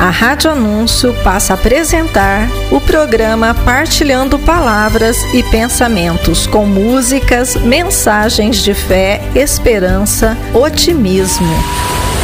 A Rádio Anúncio passa a apresentar o programa Partilhando Palavras e Pensamentos, com músicas, mensagens de fé, esperança, otimismo.